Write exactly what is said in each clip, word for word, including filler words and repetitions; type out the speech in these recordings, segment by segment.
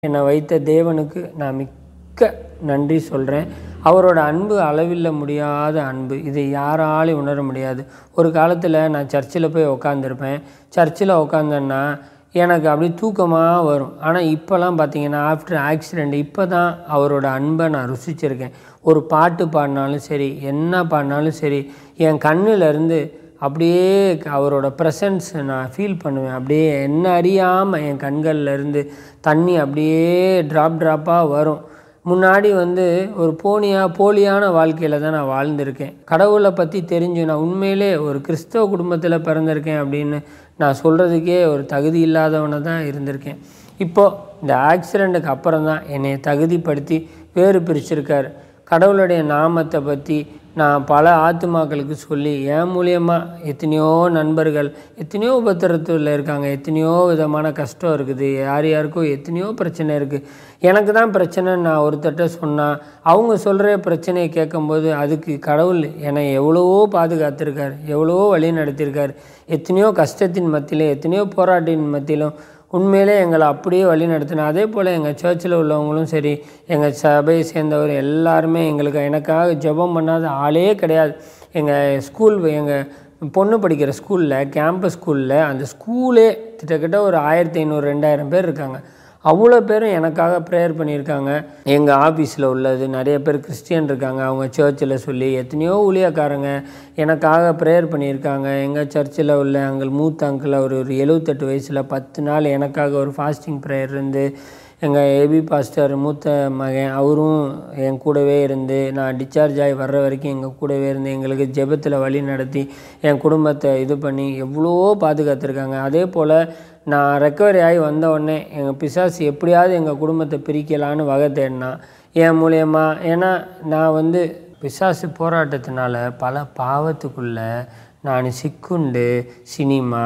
என்னை வைத்த தேவனுக்கு நான் மிக்க நன்றி சொல்கிறேன். அவரோட அன்பு அளவில்ல முடியாத அன்பு. இதை யாராலையும் உணர முடியாது. ஒரு காலத்தில் நான் சர்ச்சில் போய் உக்காந்துருப்பேன். சர்ச்சில் உக்காந்தேன்னா எனக்கு அப்படியே தூக்கமாக வரும். ஆனால் இப்போலாம் பார்த்திங்கன்னா ஆஃப்டர் ஆக்சிடெண்ட் இப்போ தான் அவரோட அன்பை நான் ருசிச்சிருக்கேன். ஒரு பாட்டு பாடினாலும் சரி, என்ன பாடினாலும் சரி, என் கண்ணிலேருந்து அப்படியே அவரோட ப்ரெசன்ஸ் நான் ஃபீல் பண்ணுவேன். அப்படியே என்ன அறியாமல் என் கண்கள்லேருந்து தண்ணி அப்படியே ட்ராப் ட்ராப்பாக வரும். முன்னாடி வந்து ஒரு போனியாக போலியான வாழ்க்கையில் தான் நான் வாழ்ந்திருக்கேன். கடவுளை பற்றி தெரிஞ்சு நான் உண்மையிலே ஒரு கிறிஸ்தவ குடும்பத்தில் பிறந்திருக்கேன் அப்படின்னு நான் சொல்கிறதுக்கே ஒரு தகுதி இல்லாதவனை தான் இருந்திருக்கேன். இப்போது இந்த ஆக்சிடெண்ட்டுக்கு அப்புறம் தான் என்னை தகுதிப்படுத்தி வேறு பிரிச்சிருக்கார். கடவுளுடைய நாமத்தை பற்றி நான் பல ஆத்துமாக்களுக்கு சொல்லி என் மூலியமாக எத்தனையோ நண்பர்கள் எத்தனையோ உபத்திரத்தில் இருக்காங்க. எத்தனையோ விதமான கஷ்டம் இருக்குது. யார் யாருக்கோ எத்தனையோ பிரச்சனை இருக்குது. எனக்கு தான் பிரச்சனைன்னு நான் ஒருத்தட்ட சொன்னால் அவங்க சொல்கிற பிரச்சனையை கேட்கும்போது அதுக்கு கடவுள் என்னை எவ்வளவோ பாதுகாத்திருக்கார், எவ்வளவோ வழி நடத்தியிருக்கார். எத்தனையோ கஷ்டத்தின் மத்தியிலும் எத்தனையோ போராட்டின் மத்தியிலும் உண்மையிலே எங்களை அப்படியே வழி நடத்தினேன். அதே போல் எங்கள் சர்ச்சில் உள்ளவங்களும் சரி, எங்கள் சபையை சேர்ந்தவர் எல்லாருமே எங்களுக்கு எனக்காக ஜெபம் பண்ணாத ஆளே கிடையாது. எங்கள் ஸ்கூல் எங்கள் பொண்ணு படிக்கிற ஸ்கூலில் கேம்பஸ் ஸ்கூலில் அந்த ஸ்கூலே கிட்டத்தட்ட ஒரு ஆயிரத்தி ஐநூறு ரெண்டாயிரம் பேர் இருக்காங்க. அவ்வளோ பேரும் எனக்காக ப்ரேயர் பண்ணியிருக்காங்க. எங்கள் ஆஃபீஸில் உள்ளது நிறைய பேர் கிறிஸ்டியன் இருக்காங்க. அவங்க சர்ச்சில் சொல்லி எத்தனையோ ஊழியக்காரங்க எனக்காக ப்ரேயர் பண்ணியிருக்காங்க. எங்கள் சர்ச்சில் உள்ள அங்கிள் மூத்த அங்கிள் அவர் ஒரு எழுபத்தெட்டு வயசில் பத்து நாள் எனக்காக ஒரு ஃபாஸ்டிங் ப்ரேயர் இருந்து, எங்கள் ஏபி பாஸ்டர் மூத்த மகன் அவரும் என் கூடவே இருந்து நான் டிஸ்சார்ஜ் ஆகி வர்ற வரைக்கும் எங்கள் கூடவே இருந்து எங்களுக்கு ஜெபத்தில் வழி நடத்தி என் குடும்பத்தை இது பண்ணி எவ்வளோ பாதுகாத்துருக்காங்க. அதே போல் நான் ரெக்கவரி ஆகி வந்த உடனே எங்கள் பிசாசு எப்படியாவது எங்கள் குடும்பத்தை பிரிக்கலான்னு வகை தேடினா என் மூலயமா. ஏன்னா நான் வந்து பிசாசு போராட்டத்தினால பல பாவத்துக்குள்ளே நான் சிக்குண்டு சினிமா,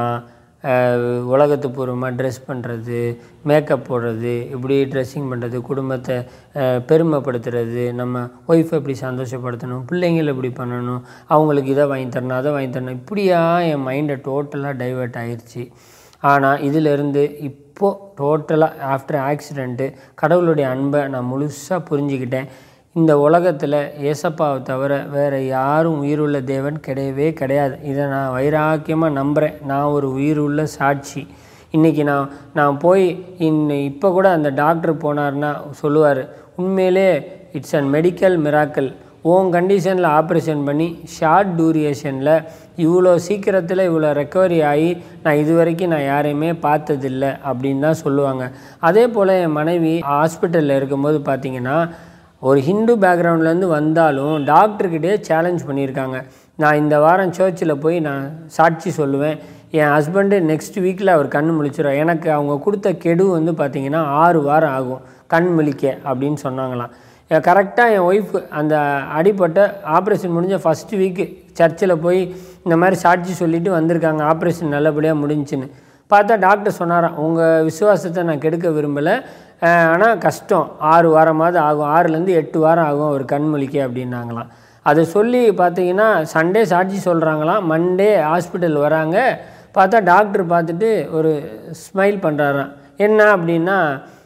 உலகத்து பூர்வமாக ட்ரெஸ் பண்ணுறது, மேக்கப் போடுறது, இப்படி ட்ரெஸ்ஸிங் பண்ணுறது, குடும்பத்தை பெருமைப்படுத்துறது, நம்ம ஒய்ஃபை எப்படி சந்தோஷப்படுத்தணும், பிள்ளைங்களை எப்படி பண்ணணும், அவங்களுக்கு இதை வாங்கி தரணும் அதை வாங்கி தரணும், இப்படியா என் மைண்டை டோட்டலாக டைவெர்ட் ஆகிடுச்சு. ஆனால் இதிலிருந்து இப்போது டோட்டலாக ஆஃப்டர் ஆக்சிடெண்ட்டு கடவுளுடைய அன்பை நான் முழுசாக புரிஞ்சுக்கிட்டேன். இந்த உலகத்தில் ஏசப்பாவை தவிர வேறு யாரும் உயிருள்ள தேவன் கிடையவே கிடையாது. இதை நான் வைராக்கியமாக நம்புகிறேன். நான் ஒரு உயிருள்ள சாட்சி. இன்றைக்கி நான் நான் போய் இன்னும் இப்போ கூட அந்த டாக்டர் போனார்னா சொல்லுவார், உண்மையிலே it's an medical miracle. Own கண்டிஷனில் ஆப்ரேஷன் பண்ணி ஷார்ட் டூரியேஷனில் இவ்வளோ சீக்கிரத்தில் இவ்வளோ ரெக்கவரி ஆகி நான் இது வரைக்கும் நான் யாரையுமே பார்த்ததில்லை அப்படின்னு தான் சொல்லுவாங்க. அதே போல் என் மனைவி ஹாஸ்பிட்டலில் இருக்கும்போது பார்த்திங்கன்னா ஒரு ஹிந்து பேக்ரவுண்ட்லேருந்து வந்தாலும் டாக்டர்கிட்டே சேலஞ்ச் பண்ணியிருக்காங்க. நான் இந்த வாரம் சர்ச்சில் போய் நான் சாட்சி சொல்லுவேன், என் ஹஸ்பண்டு நெக்ஸ்ட் வீக்கில் அவர் கண் முழிச்சிடும். எனக்கு அவங்க கொடுத்த கெடு வந்து பார்த்திங்கன்னா ஆறு வாரம் ஆகும் கண் முழிக்க அப்படின்னு சொன்னாங்களாம். கரெக்டாக என் ஒய்ஃபு அந்த அடிப்பட்ட ஆப்ரேஷன் முடிஞ்ச ஃபஸ்ட்டு வீக்கு சர்ச்சில் போய் இந்த மாதிரி சாட்சி சொல்லிவிட்டு வந்திருக்காங்க. ஆப்ரேஷன் நல்லபடியாக முடிஞ்சுன்னு பார்த்தா டாக்டர் சொன்னாராம், உங்கள் விசுவாசத்தை நான் கெடுக்க விரும்பலை, ஆனால் கஷ்டம், ஆறு வாரமாவது ஆகும், ஆறுலேருந்து எட்டு வாரம் ஆகும் ஒரு கண் முழிக்க அப்படின்னாங்களாம். அதை சொல்லி பார்த்தீங்கன்னா சண்டே சாட்சி சொல்கிறாங்களாம். மண்டே ஹாஸ்பிட்டல் வராங்க. பார்த்தா டாக்டர் பார்த்துட்டு ஒரு ஸ்மைல் பண்ணுறாராம். என்ன அப்படின்னா,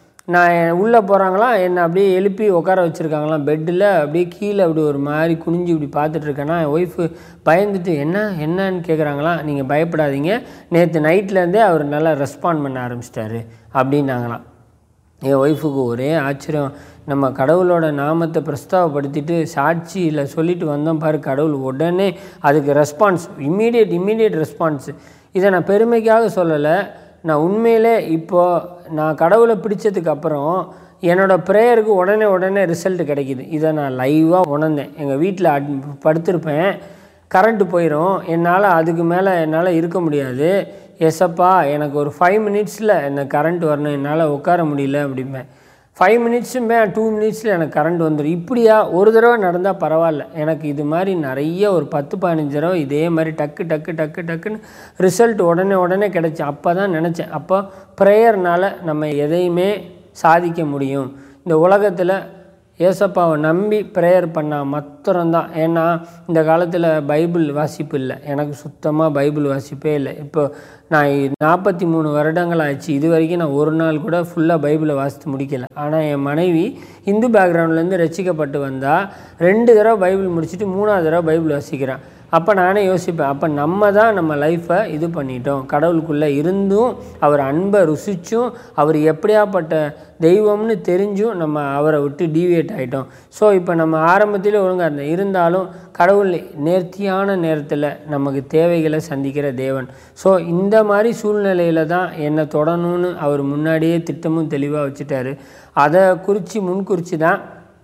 நான் உள்ளே போகிறாங்களாம், என்னை அப்படியே எழுப்பி உட்கார வச்சுருக்காங்களாம் பெட்டில். அப்படியே கீழே அப்படி ஒரு மாதிரி குனிஞ்சு இப்படி பார்த்துட்ருக்கேன்னா என் ஒய்ஃபு பயந்துட்டு என்ன என்னன்னு கேட்குறாங்களாம். நீங்கள் பயப்படாதீங்க, நேற்று நைட்லேருந்தே அவர் நல்லா ரெஸ்பாண்ட் பண்ண ஆரம்பிச்சிட்டாரு அப்படின்னாங்களாம். என் ஒய்ஃபுக்கு ஒரே ஆச்சரியம். நம்ம கடவுளோட நாமத்தை பிரஸ்தாவப்படுத்திட்டு சாட்சியில் சொல்லிட்டு வந்தோம் பாரு, கடவுள் உடனே அதுக்கு ரெஸ்பான்ஸ், இம்மீடியட் இம்மீடியட் ரெஸ்பான்ஸு. இதை நான் பெருமைக்காக சொல்லலை, நான் உண்மையிலே இப்போது நான் கடவுளை பிடிச்சதுக்கப்புறம் என்னோடய ப்ரேயருக்கு உடனே உடனே ரிசல்ட் கிடைக்கிது. இதை நான் லைவாக உணர்ந்தேன். எங்கள் வீட்டில் அட் படுத்திருப்பேன், கரண்ட்டு போயிடும், என்னால் அதுக்கு மேலே என்னால் இருக்க முடியாது, எஸ்ஸப்பா எனக்கு ஒரு ஃபைவ் மினிட்ஸில் எனக்கு கரண்ட் வரணும், என்னால் உட்கார முடியல அப்படிம்பேன். ஃபைவ் மினிட்ஸுமே டூ மினிட்ஸில் எனக்கு கரண்ட் வந்துடும். இப்படியா ஒரு தடவை நடந்தால் பரவாயில்ல, எனக்கு இது மாதிரி நிறைய ஒரு பத்து பதினஞ்சு தடவை இதே மாதிரி டக்கு டக்கு டக்கு டக்குன்னு ரிசல்ட் உடனே உடனே கிடச்சி. அப்போ தான் நினச்சேன், அப்போ ப்ரேயர்னால் நம்ம எதையுமே சாதிக்க முடியும். இந்த உலகத்தில் ஏசப்பாவை நம்பி ப்ரேயர் பண்ணால் மாத்திரம்தான். ஏன்னா இந்த காலத்தில் பைபிள் வாசிப்பு இல்லை, எனக்கு சுத்தமாக பைபிள் வாசிப்பே இல்லை. இப்போ நான் நாற்பத்தி மூணு வருடங்கள் ஆச்சு, இது வரைக்கும் நான் ஒரு நாள் கூட ஃபுல்லாக பைபிளை வாசித்து முடிக்கலை. ஆனால் என் மனைவி இந்து பேக்ரவுண்ட்லேருந்து ரசிக்கப்பட்டு வந்தால் ரெண்டு தடவை பைபிள் முடிச்சுட்டு மூணாவது தடவை பைபிள் வாசிக்கிறேன். அப்போ நானே யோசிப்பேன், அப்போ நம்ம தான் நம்ம லைஃப்பை இது பண்ணிட்டோம். கடவுளுக்குள்ளே இருந்தும் அவர் அன்பை ருசிச்சும் அவர் எப்படியாப்பட்ட தெய்வம்னு தெரிஞ்சும் நம்ம அவரை விட்டு டீவியேட் ஆகிட்டோம். ஸோ இப்போ நம்ம ஆரம்பத்தில் ஒழுங்காக இருந்தோம், இருந்தாலும் கடவுள் நேர்த்தியான நேரத்தில் நமக்கு தேவைகளை சந்திக்கிற தேவன். ஸோ இந்த மாதிரி சூழ்நிலையில் தான் என்னை தொடணும்னு அவர் முன்னாடியே திட்டமும் தெளிவாக வச்சுட்டாரு. அதை குறித்து முன்குறித்து தான்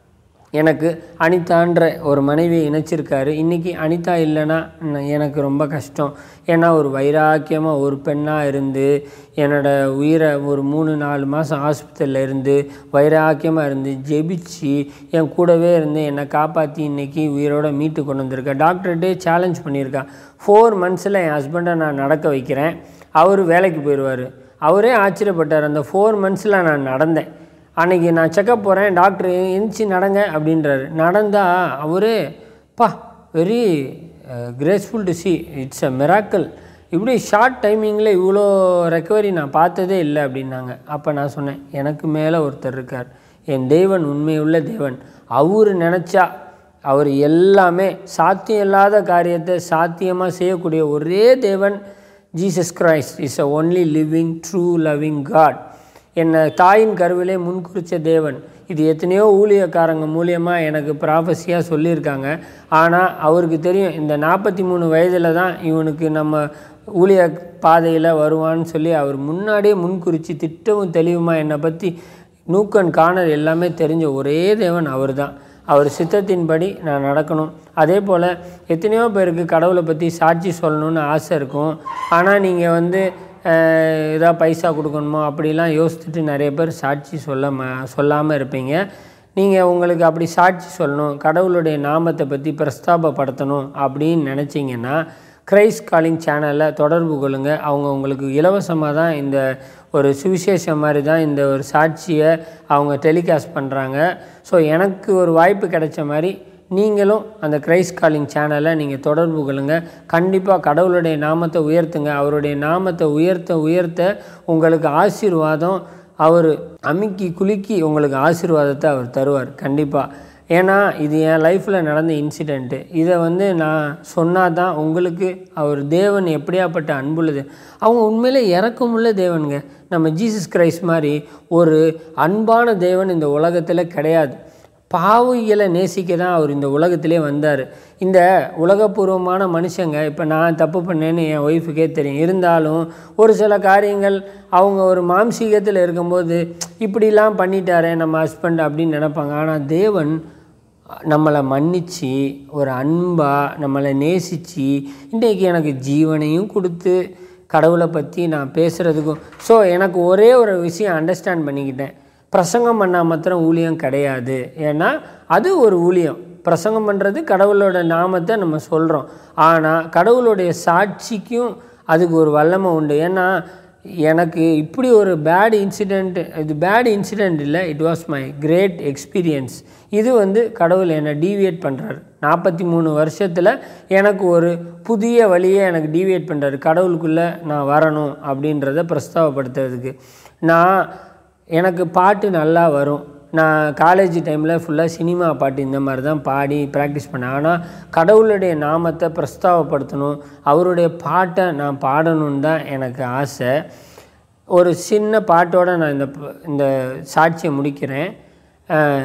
எனக்கு அனிதான்ற ஒரு மனைவியை இணைச்சிருக்காரு. இன்றைக்கி அனிதா இல்லைன்னா எனக்கு ரொம்ப கஷ்டம். ஏன்னா ஒரு வைராக்கியமாக ஒரு பெண்ணாக இருந்து என்னோடய உயிரை ஒரு மூணு நாலு மாதம் ஆஸ்பத்திரியில் இருந்து வைராக்கியமாக இருந்து ஜெபிச்சு என் கூடவே இருந்து என்னை காப்பாற்றி இன்றைக்கி உயிரோடு மீட்டு கொண்டு வந்திருக்கேன். டாக்டர்கிட்டே சேலஞ்ச் பண்ணியிருக்கேன். ஃபோர் மந்த்ஸில் என் ஹஸ்பண்டை நான் நடக்க வைக்கிறேன், அவர் வேலைக்கு போயிடுவார். அவரே ஆச்சரியப்பட்டார். அந்த ஃபோர் மந்த்ஸில் நான் நடந்தேன். அன்றைக்கி நான் செக்கப் போகிறேன், டாக்டர் எந்திச்சு நடங்க அப்படின்றாரு. நடந்தால் அவரே பா very graceful to C, it's a miracle, இப்படி ஷார்ட் டைமிங்கில் இவ்வளோ ரெக்கவரி நான் பார்த்ததே இல்லை அப்படின்னாங்க. அப்போ நான் சொன்னேன், எனக்கு மேலே ஒருத்தர் இருக்கார், என் தேவன் உண்மையுள்ள தேவன். அவர் நினச்சா அவர் எல்லாமே சாத்தியம் இல்லாத காரியத்தை சாத்தியமாக செய்யக்கூடிய ஒரே தேவன் Jesus Christ is a only living true loving God. என்னை தாயின் கருவிலே முன்குறித்த தேவன். இது எத்தனையோ ஊழியக்காரங்க மூலியமாக எனக்கு ப்ராஃபஸியாக சொல்லியிருக்காங்க. ஆனால் அவருக்கு தெரியும் இந்த நாற்பத்தி மூணு வயதில் தான் இவனுக்கு நம்ம ஊழிய பாதையில் வருவான்னு சொல்லி அவர் முன்னாடியே முன்குறித்து திட்டமும் தெளிவுமாக என்னை பற்றி நூக்கன் காணல் எல்லாமே தெரிஞ்ச ஒரே தேவன் அவர் தான். அவர் சித்தத்தின்படி நான் நடக்கணும். அதே போல் எத்தனையோ பேருக்கு கடவுளை பற்றி சாட்சி சொல்லணுன்னு ஆசை இருக்கும். ஆனால் நீங்கள் வந்து ஏதாவது பைசா கொடுக்கணுமோ அப்படிலாம் யோசிச்சுட்டு நிறைய பேர் சாட்சி சொல்ல ம சொல்லாமல் இருப்பீங்க. நீங்கள் உங்களுக்கு அப்படி சாட்சி சொல்லணும், கடவுளுடைய நாமத்தை பற்றி பிரஸ்தாபப்படுத்தணும் அப்படின்னு நினச்சிங்கன்னா கிரைஸ்ட் காலிங் சேனலில் தொடர்பு கொள்ளுங்கள். அவங்க உங்களுக்கு இலவசமாக தான் இந்த ஒரு சுவிசேஷம் மாதிரி தான் இந்த ஒரு சாட்சியை அவங்க டெலிகாஸ்ட் பண்ணுறாங்க. ஸோ எனக்கு ஒரு வாய்ப்பு கிடைச்ச மாதிரி நீங்களும் அந்த கிரைஸ்ட் காலிங் சேனலை நீங்கள் தொடர்பு கொள்ளுங்கள். கண்டிப்பாக கடவுளுடைய நாமத்தை உயர்த்துங்க. அவருடைய நாமத்தை உயர்த்த உயர்த்த உங்களுக்கு ஆசீர்வாதம் அவர் அமுக்கி குலுக்கி உங்களுக்கு ஆசீர்வாதத்தை அவர் தருவார் கண்டிப்பாக. ஏன்னா இது என் லைஃப்பில் நடந்த இன்சிடெண்ட்டு. இதை வந்து நான் சொன்னால் தான் உங்களுக்கு அவர் தேவன் எப்படியாப்பட்ட அன்புள்ளது. அவங்க உண்மையிலே இரக்கமுள்ள தேவனுங்க. நம்ம ஜீசஸ் கிரைஸ்ட் மாதிரி ஒரு அன்பான தேவன் இந்த உலகத்தில் கிடையாது. பாவிகளை நேசிக்க தான் அவர் இந்த உலகத்திலே வந்தார். இந்த உலகப்பூர்வமான மனுஷங்க இப்போ நான் தப்பு பண்ணேன்னு என் ஒய்ஃபுக்கே தெரியும். இருந்தாலும் ஒரு சில காரியங்கள் அவங்க ஒரு மாம்சீகத்தில் இருக்கும்போது இப்படிலாம் பண்ணிட்டாரே நம்ம ஹஸ்பண்ட் அப்படின்னு நினைப்பாங்க. ஆனால் தேவன் நம்மளை மன்னித்து ஒரு அன்பாக நம்மளை நேசித்து இன்றைக்கி எனக்கு ஜீவனையும் கொடுத்து கடவுளை பற்றி நான் பேசுகிறதுக்கும். ஸோ எனக்கு ஒரே ஒரு விஷயம் அண்டர்ஸ்டாண்ட் பண்ணிக்கிட்டேன், பிரசங்கம் பண்ணால் மாத்திரம் ஊழியம் கிடையாது. ஏன்னா அது ஒரு ஊழியம், பிரசங்கம் பண்ணுறது கடவுளோட நாமத்தை நம்ம சொல்கிறோம். ஆனால் கடவுளுடைய சாட்சிக்கும் அதுக்கு ஒரு வல்லமை உண்டு. ஏன்னா எனக்கு இப்படி ஒரு பேட் இன்சிடெண்ட், இது பேட் இன்சிடெண்ட் இல்லை, it was my great experience. இது வந்து கடவுள் என்னை டீவியேட் பண்ணுறாரு. நாற்பத்தி மூணு வருஷத்தில் எனக்கு ஒரு புதிய வழியை எனக்கு டீவியேட் பண்ணுறாரு. கடவுளுக்குள்ளே நான் வரணும் அப்படின்றத பிரஸ்தாபப்படுத்துறதுக்கு. நான் எனக்கு பாட்டு நல்லா வரும். நான் காலேஜ் டைமில் ஃபுல்லாக சினிமா பாட்டு இந்த மாதிரி தான் பாடி ப்ராக்டிஸ் பண்ணேன். ஆனால் கடவுளுடைய நாமத்தை பிரஸ்தாபப்படுத்தணும், அவருடைய பாட்டை நான் பாடணுன்னு தான் எனக்கு ஆசை. ஒரு சின்ன பாட்டோடு நான் இந்த இந்த சாட்சியை முடிக்கிறேன்.